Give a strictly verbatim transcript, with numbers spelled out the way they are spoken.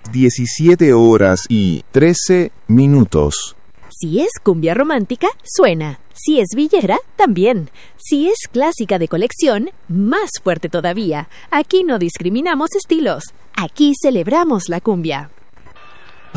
diecisiete horas y trece minutos. Si es cumbia romántica, suena. Si es villera, también. Si es clásica de colección, más fuerte todavía. Aquí no discriminamos estilos. Aquí celebramos la cumbia.